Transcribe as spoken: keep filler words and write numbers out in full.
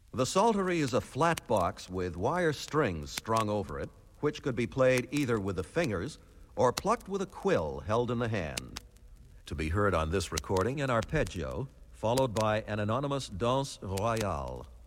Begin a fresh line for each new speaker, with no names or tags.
The psaltery is a flat box with wire strings strung over it, which could be played either with the fingers or plucked with a quill held in the hand. To be heard on this recording in arpeggio, followed by an anonymous danse royale.